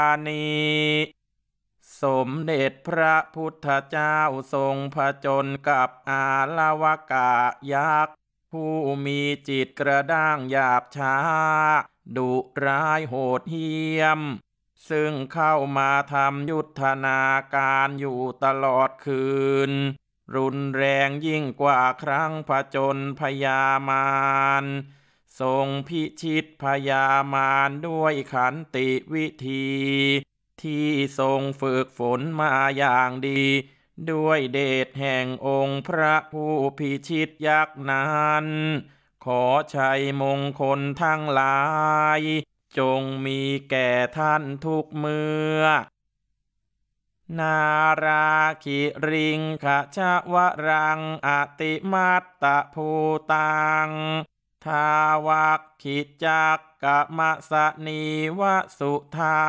นีสมเด็จพระพุทธเจ้าทรงผจญกับอาลวกะยักษ์ผู้มีจิตกระด้างหยาบช้าดุร้ายโหดเหี้ยมซึ่งเข้ามาทำยุทธนาการอยู่ตลอดคืนรุนแรงยิ่งกว่าครั้งผจญพยามารทรงพิชิตพยามารด้วยขันติวิธีที่ทรงฝึกฝนมาอย่างดีด้วยเดชแห่งองค์พระผู้พิชิตยักษ์นั้นขอชัยมงคลทั้งหลายจงมีแก่ท่านทุกเมื่อนาราคิริงขชวรังอติมัตตภูตังทาวักขิจักกะมะสะนีวสุธา